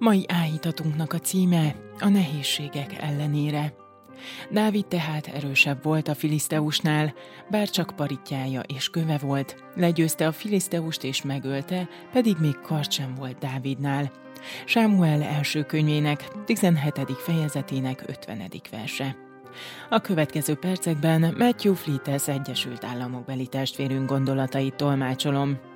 Mai áhítatunknak a címe a nehézségek ellenére. Dávid tehát erősebb volt a filiszteusnál, bár csak parittyája és köve volt. Legyőzte a filiszteust és megölte, pedig még kard sem volt Dávidnál. Sámuel első könyvének 17. fejezetének 50. verse. A következő percekben Matthew Fleetes Egyesült Államokbeli testvérünk gondolatait tolmácsolom.